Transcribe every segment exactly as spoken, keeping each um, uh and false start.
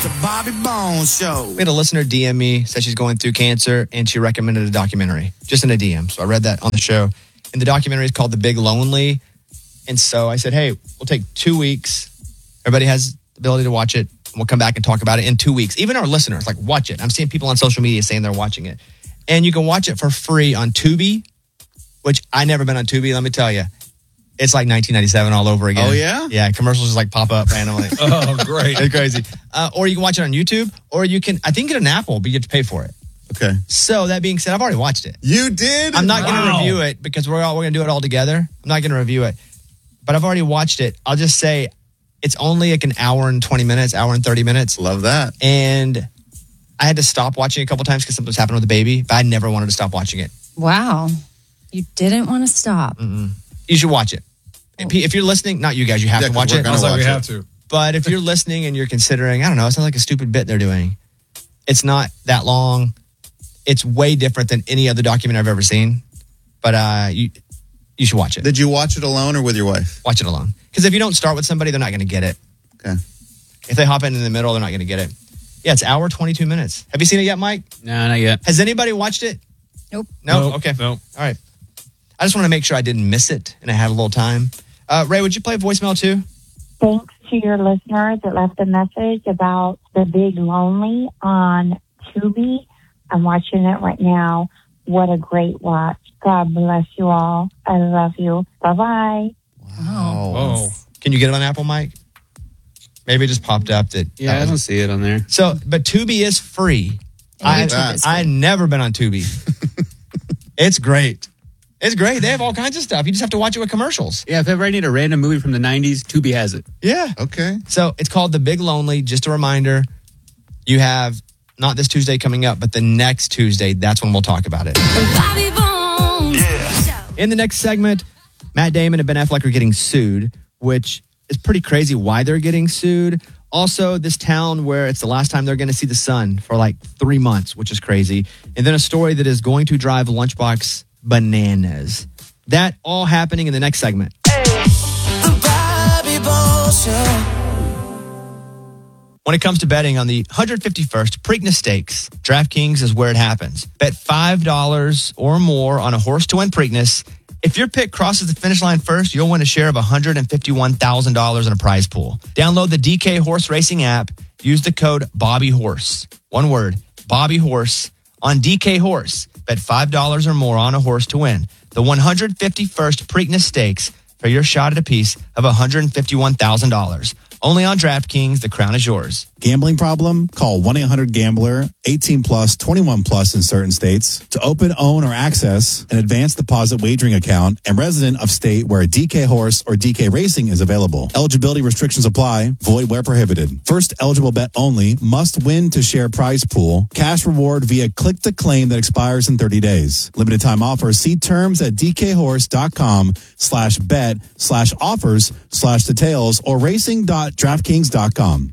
the Bobby Bones Show. We had a listener D M me, said she's going through cancer, and she recommended a documentary, just in a D M. So I read that on the show. And the documentary is called The Big Lonely. And so I said, hey, we'll take two weeks. Everybody has the ability to watch it. And we'll come back and talk about it in two weeks. Even our listeners, like, watch it. I'm seeing people on social media saying they're watching it. And you can watch it for free on Tubi, which I never been on Tubi, let me tell you. It's like nineteen ninety-seven all over again. Oh, yeah? Yeah, commercials just like pop up randomly. Oh, great. It's crazy. Uh, or you can watch it on YouTube, or you can, I think, get an Apple, but you have to pay for it. Okay. So that being said, I've already watched it. You did? I'm not Wow. going to review it because we're all, we're going to do it all together. I'm not going to review it, but I've already watched it. I'll just say it's only like an hour and twenty minutes, hour and thirty minutes. Love that. And I had to stop watching it a couple times because something was happening with the baby, but I never wanted to stop watching it. Wow. You didn't want to stop. Mm-mm. You should watch it. If- If you're listening, not you guys, you have Yeah, to 'cause watch we're it. gonna Sounds like we watch have it. to. But if you're listening and you're considering, I don't know, it sounds like a stupid bit they're doing. It's not that long. It's way different than any other documentary I've ever seen. But uh, you you should watch it. Did you watch it alone or with your wife? Watch it alone. Because if you don't start with somebody, they're not going to get it. Okay. If they hop in in the middle, they're not going to get it. Yeah, it's hour, twenty-two minutes. Have you seen it yet, Mike? No, not yet. Has anybody watched it? Nope. No? Nope. Okay. Nope. All right. I just want to make sure I didn't miss it and I had a little time. Uh, Ray, would you play voicemail too? Thanks to your listeners that left a message about The Big Lonely on Tubi. I'm watching it right now. What a great watch. God bless you all. I love you. Bye-bye. Wow. Oh. Can you get it on Apple, Mike? Maybe it just popped up that. Yeah, that I was- don't see it on there. So, but Tubi is free. And I, YouTube is I free. never been on Tubi. It's great. It's great. They have all kinds of stuff. You just have to watch it with commercials. Yeah, if ever I need a random movie from the nineties, Tubi has it. Yeah. Okay. So it's called The Big Lonely. Just a reminder, you have not this Tuesday coming up, but the next Tuesday. That's when we'll talk about it. Bobby Bones. Yeah. In the next segment, Matt Damon and Ben Affleck are getting sued, which is pretty crazy why they're getting sued. Also, this town where it's the last time they're going to see the sun for like three months, which is crazy. And then a story that is going to drive Lunchbox bananas. That all happening in the next segment. The Bobby Bones Show. When it comes to betting on the one hundred fifty-first Preakness Stakes, DraftKings is where it happens. Bet five dollars or more on a horse to win Preakness. If your pick crosses the finish line first, you'll win a share of one hundred fifty-one thousand dollars in a prize pool. Download the D K Horse Racing app. Use the code BobbyHorse. One word, BobbyHorse on D K Horse. Bet five dollars or more on a horse to win the one hundred fifty-first Preakness Stakes for your shot at a piece of one hundred fifty-one thousand dollars. Only on DraftKings, the crown is yours. Gambling problem? Call one eight hundred gambler, eighteen plus, twenty-one plus in certain states. To open, own, or access an advanced deposit wagering account and resident of state where a D K Horse or D K Racing is available. Eligibility restrictions apply. Void where prohibited. First eligible bet only. Must win to share prize pool. Cash reward via click to claim that expires in thirty days. Limited time offer. See terms at dkhorse.com slash bet slash offers slash details or racing.draftkings dot com.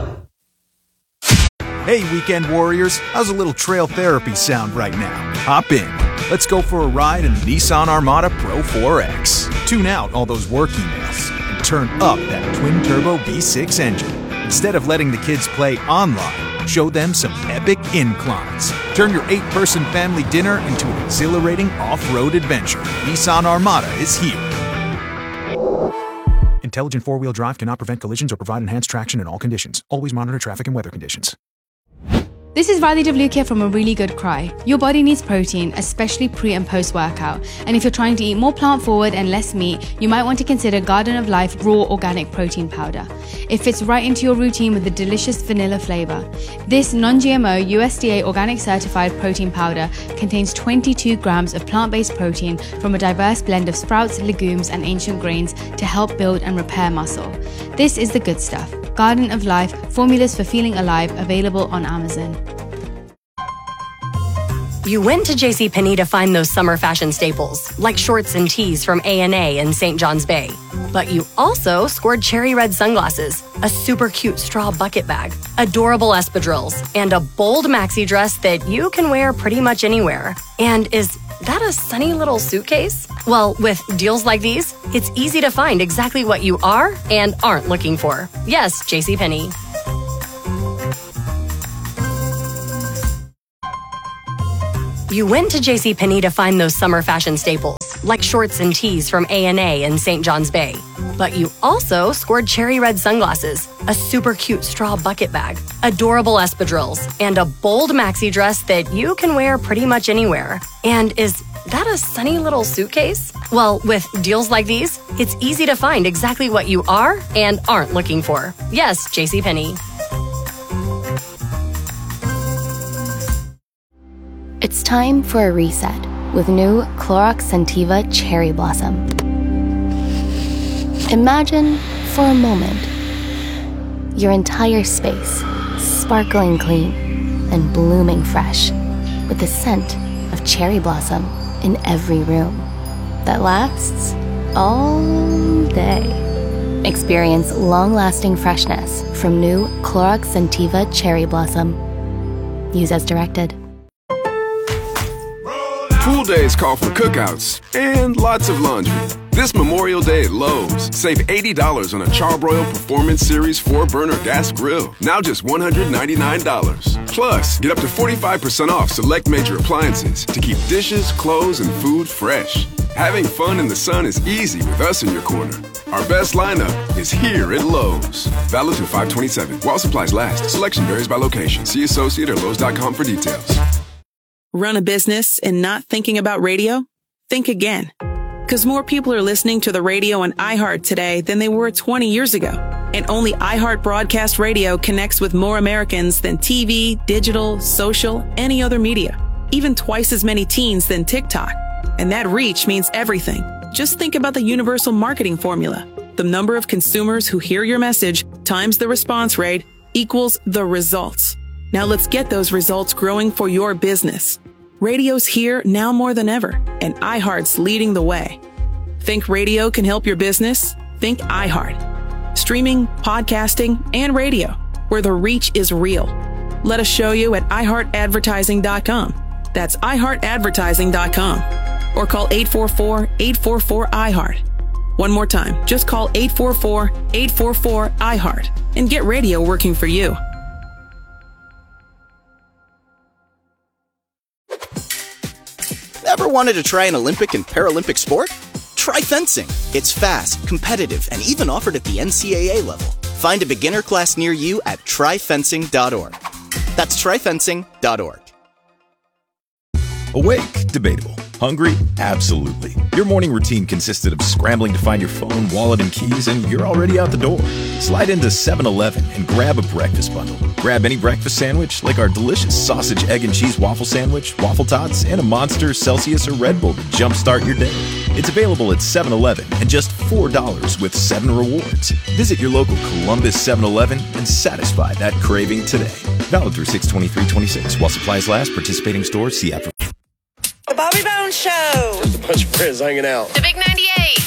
Hey, weekend warriors, how's a little trail therapy sound right now? Hop in. Let's go for a ride in the Nissan Armada Pro four X. Tune out all those work emails and turn up that twin-turbo V six engine. Instead of letting the kids play online, show them some epic inclines. Turn your eight-person family dinner into an exhilarating off-road adventure. Nissan Armada is here. Intelligent four-wheel drive cannot prevent collisions or provide enhanced traction in all conditions. Always monitor traffic and weather conditions. This is Riley Devluke here from A Really Good Cry. Your body needs protein, especially pre and post workout. And if you're trying to eat more plant forward and less meat, you might want to consider Garden of Life Raw Organic Protein Powder. It fits right into your routine with a delicious vanilla flavor. This non-G M O U S D A organic certified protein powder contains twenty-two grams of plant-based protein from a diverse blend of sprouts, legumes, and ancient grains to help build and repair muscle. This is the good stuff. Garden of Life, formulas for feeling alive, available on Amazon. You went to JCPenney to find those summer fashion staples, like shorts and tees from A and A in Saint John's Bay. But you also scored cherry red sunglasses, a super cute straw bucket bag, adorable espadrilles, and a bold maxi dress that you can wear pretty much anywhere. And is that a sunny little suitcase? Well, with deals like these, it's easy to find exactly what you are and aren't looking for. Yes, JCPenney. You went to JCPenney to find those summer fashion staples, like shorts and tees from A and A in Saint John's Bay. But you also scored cherry red sunglasses, a super cute straw bucket bag, adorable espadrilles, and a bold maxi dress that you can wear pretty much anywhere. And is that a sunny little suitcase? Well, with deals like these, it's easy to find exactly what you are and aren't looking for. Yes, JCPenney. It's time for a reset with new Clorox Scentiva Cherry Blossom. Imagine, for a moment, your entire space sparkling clean and blooming fresh with the scent of cherry blossom in every room that lasts all day. Experience long-lasting freshness from new Clorox Scentiva Cherry Blossom. Use as directed. Pool days call for cookouts and lots of laundry. This Memorial Day at Lowe's, save eighty dollars on a Charbroil Performance Series four burner gas grill, now just one hundred ninety-nine dollars. Plus, get up to forty-five percent off select major appliances to keep dishes, clothes, and food fresh. Having fun in the sun is easy with us in your corner. Our best lineup is here at Lowe's. Valid through five twenty-seven. While supplies last. Selection varies by location. See associate or Lowe's dot com for details. Run a business and not thinking about radio? Think again. Because more people are listening to the radio on iHeart today than they were twenty years ago. And only iHeart Broadcast Radio connects with more Americans than T V, digital, social, any other media. Even twice as many teens than TikTok. And that reach means everything. Just think about the universal marketing formula. The number of consumers who hear your message times the response rate equals the results. Now let's get those results growing for your business. Radio's here now more than ever, and iHeart's leading the way. Think radio can help your business? Think iHeart. Streaming, podcasting, and radio, where the reach is real. Let us show you at i heart advertising dot com. That's i heart advertising dot com. Or call eight four four, eight four four, I heart. One more time, just call eight four four, eight four four, I heart and get radio working for you. Ever wanted to try an Olympic and Paralympic sport? Try fencing. It's fast, competitive, and even offered at the N C A A level. Find a beginner class near you at try fencing dot org. That's try fencing dot org. Awake? Debatable. Hungry? Absolutely. Your morning routine consisted of scrambling to find your phone, wallet, and keys, and you're already out the door. Slide into seven eleven and grab a breakfast bundle. Grab any breakfast sandwich, like our delicious sausage, egg, and cheese waffle sandwich, waffle tots, and a Monster, Celsius, or Red Bull to jumpstart your day. It's available at seven eleven and just four dollars with seven rewards. Visit your local Columbus seven eleven and satisfy that craving today. Valid through six twenty-three twenty-six. While supplies last, participating stores, see app for... The Bobby Bones Show. Just a bunch of friends hanging out. The Big ninety-eight.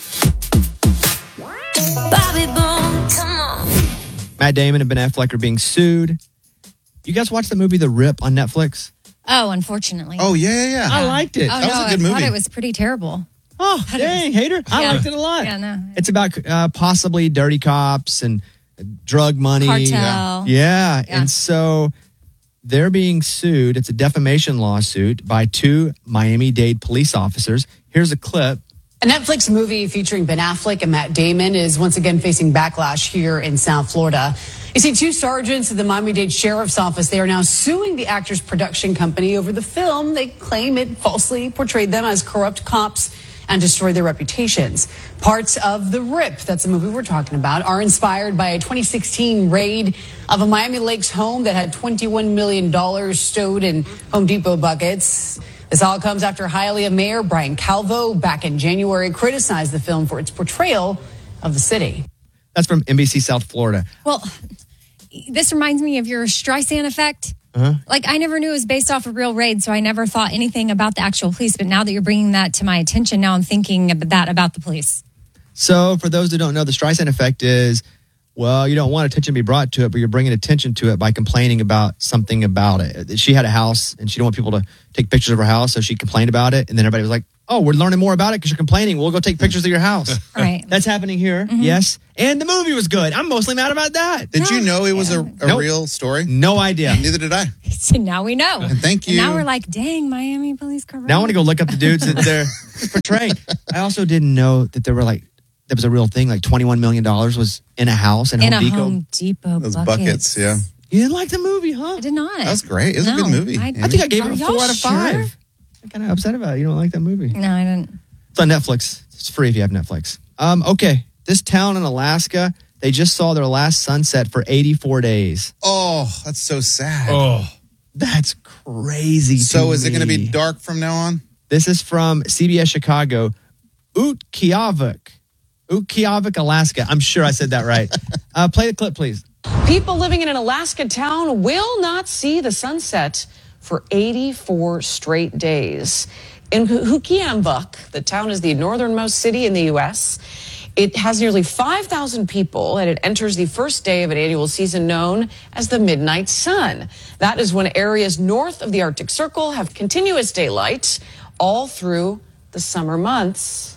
Bobby Bones, come on. Matt Damon and Ben Affleck are being sued. You guys watch the movie The Rip on Netflix? Oh, unfortunately. Oh, yeah, yeah, yeah. I liked it. Oh, that no, was a good I movie. thought it was pretty terrible. Oh, dang, hater. I Yeah. liked it a lot. Yeah, no. It's about uh, possibly dirty cops and drug money. Cartel. Yeah. Yeah. And so they're being sued. It's a defamation lawsuit by two Miami-Dade police officers. Here's a clip. A Netflix movie featuring Ben Affleck and Matt Damon is once again facing backlash here in South Florida. You see, two sergeants at the Miami-Dade Sheriff's Office, they are now suing the actor's production company over the film. They claim it falsely portrayed them as corrupt cops and destroyed their reputations. Parts of The Rip, that's the movie we're talking about, are inspired by a twenty sixteen raid of a Miami Lakes home that had twenty-one million dollars stowed in Home Depot buckets. This all comes after Hialeah Mayor Brian Calvo back in January criticized the film for its portrayal of the city. That's from N B C South Florida. Well, this reminds me of your Streisand effect. Uh-huh. Like, I never knew it was based off a real raid, so I never thought anything about the actual police. But now that you're bringing that to my attention, now I'm thinking about that about the police. So for those who don't know, the Streisand effect is, well, you don't want attention to be brought to it, but you're bringing attention to it by complaining about something about it. She had a house, and she didn't want people to take pictures of her house, so she complained about it. And then everybody was like, oh, we're learning more about it because you're complaining. We'll go take pictures of your house. Right. That's happening here. Mm-hmm. Yes. And the movie was good. I'm mostly mad about that. Did you know it was a, a Nope. real story? No idea. Neither did I. So now we know. And thank And you. now we're like, dang, Miami police car. Now I want to go look up the dudes that they're portraying. I also didn't know that there were like, that was a real thing. Like twenty-one million dollars was in a house in, In Home a Depot. Home Depot Those buckets. buckets, yeah. You didn't like the movie, huh? I did not. That was great. It was a No, good movie. I, I think I gave it Are a y'all four out of sure? five. I'm kind of upset about it. You don't like that movie. No, I didn't. It's on Netflix. It's free if you have Netflix. Um, okay. This town in Alaska, they just saw their last sunset for eighty-four days. Oh, that's so sad. Oh, that's crazy. So to is it going to me. be dark from now on? This is from C B S Chicago. Utqiagvik. Utqiagvik, Alaska. I'm sure I said that right. uh, play the clip, please. People living in an Alaska town will not see the sunset for eighty-four straight days. In Utqiagvik, the town is the northernmost city in the U S. It has nearly five thousand people, and it enters the first day of an annual season known as the Midnight Sun. That is when areas north of the Arctic Circle have continuous daylight all through the summer months.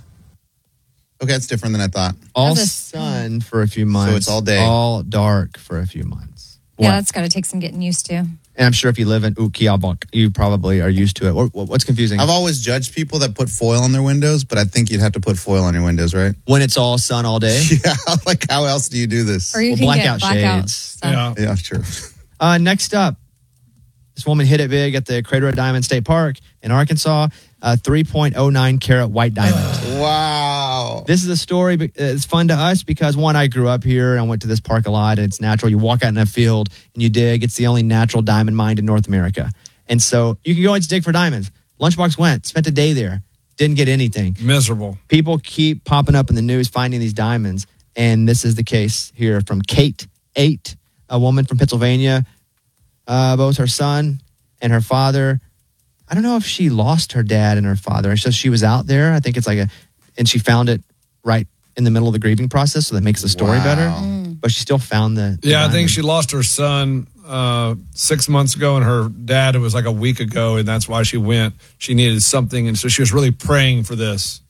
Okay, that's different than I thought. All the- sun for a few months. So it's all day. All dark for a few months. Yeah, What? that's got to take some getting used to. And I'm sure if you live in Utqiagvik, you probably are used to it. What, what's confusing? I've always judged people that put foil on their windows, but I think you'd have to put foil on your windows, right? When it's all sun all day? Yeah, like how else do you do this? Or you Well, can blackout get blackout shades. stuff. Yeah, sure. Uh, next up, this woman hit it big at the Crater of Diamond State Park in Arkansas. A three point oh nine carat white diamond. Wow. This is a story. but It's fun to us because, one, I grew up here and I went to this park a lot. And it's natural. You walk out in a field and you dig. It's the only natural diamond mine in North America. And so you can go and dig for diamonds. Lunchbox went, spent a day there, didn't get anything. Miserable. People keep popping up in the news finding these diamonds. And this is the case here from Kate Eight, a woman from Pennsylvania. Uh, both her son and her father. I don't know if she lost her dad and her father. It's just she was out there. I think it's like a, and she found it right in the middle of the grieving process, so that makes the story Wow. better. Mm. But she still found the. the Yeah, I think diamond. she lost her son uh, six months ago, and her dad, it was like a week ago, and that's why she went. She needed something, and so she was really praying for this.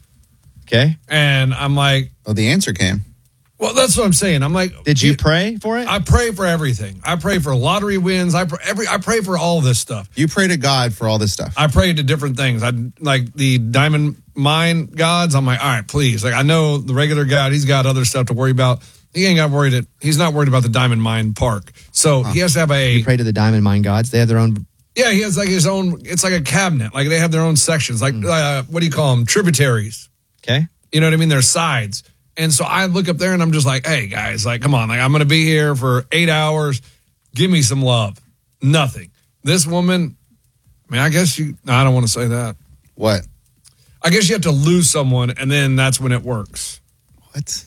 Okay. And I'm like, Oh, the answer came. well, that's what I'm saying. I'm like, Did you pray for it? I pray for everything. I pray for lottery wins. I pray, every I pray for all this stuff. You pray to God for all this stuff. I pray to different things. I like the diamond mine gods. I'm like, all right, please. Like I know the regular God, he's got other stuff to worry about. He ain't got worried. It. He's not worried about the diamond mine park. So he has to have a. You pray to the diamond mine gods. They have their own. Yeah, he has like his own. It's like a cabinet. Like they have their own sections. Like uh, what do you call them? Tributaries. Okay. You know what I mean? Their sides. And so I look up there and I'm just like, hey guys, like come on, like I'm gonna be here for eight hours. Give me some love. Nothing. This woman. I mean, I guess you. No, I don't want to say that. What? I guess you have to lose someone, and then that's when it works. What?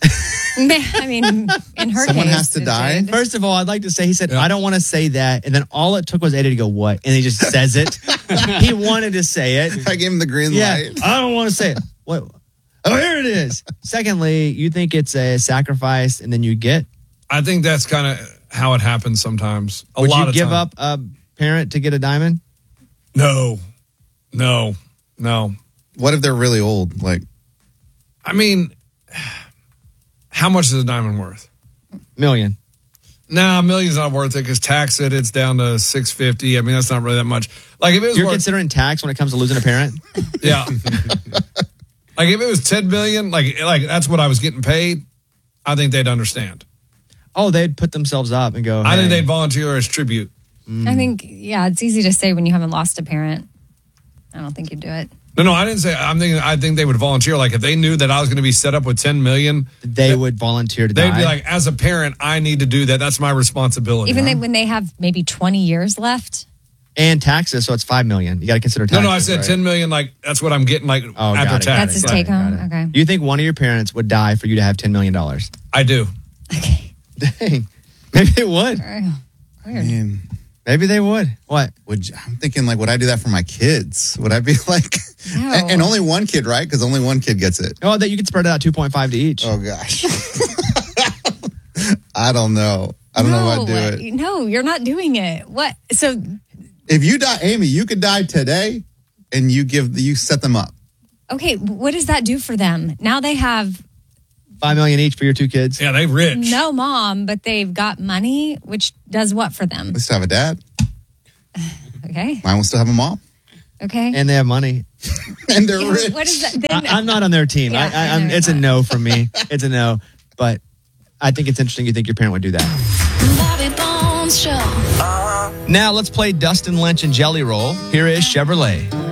I mean, in her Someone case, has to it die? did. First of all, I'd like to say he said, I don't want to say that. And then all it took was Eddie to go, what? And he just says it. He wanted to say it. I gave him the green Yeah. light. I don't want to say it. What? Oh, here it is. Secondly, you think it's a sacrifice and then you get? I think that's kind of how it happens sometimes. A Would lot you of give time. up a parent to get a diamond? No, no, no. What if they're really old? Like, I mean, how much is a diamond worth? Million. Nah, a million's not worth it because tax it, it's down to six fifty. I mean, that's not really that much. Like if it was You're worth, considering tax when it comes to losing a parent? yeah. Like if it was ten million, like like that's what I was getting paid. I think they'd understand. Oh, they'd put themselves up and go, I think hey. they'd volunteer as tribute. I think, yeah, it's easy to say when you haven't lost a parent. I don't think you'd do it. No, no, I didn't say. I'm thinking. I think they would volunteer. Like if they knew that I was going to be set up with ten million, They would volunteer to they'd die. be like, as a parent, I need to do that. That's my responsibility. Even they, when they have maybe twenty years left. and taxes, so it's five million. You got to consider No, taxes. no, I said right? ten million. Like that's what I'm getting. Like Oh, got after it, got tax. That's his Got take it, got home. it. Okay. You think one of your parents would die for you to have ten million dollars? I do. Dang. Maybe they would. I mean, Maybe they would. What? would you- I'm thinking like, would I do that for my kids? Would I be like, and, and only one kid, right? Because only one kid gets it. Oh, that you could spread it out two point five to each. Oh gosh. I don't know. I don't know if I'd do it. No, you're not doing it. What? So If you die, Amy, you could die today, and you give you set them up. Okay, what does that do for them? Now they have Five million each for your two kids. Yeah, they rich. no mom, but they've got money, which does what for them? We still have a dad. Okay. Mine will still have a mom. Okay. And they have money. And they're Yeah, rich. what is that? Then, I, I'm not on their team. Yeah, I, I, I I'm, know it's a no for me. It's a no. But I think it's interesting you think your parent would do that. Bobby Bones Show. Now let's play Dustin Lynch and Jelly Roll. Here is Chevrolet.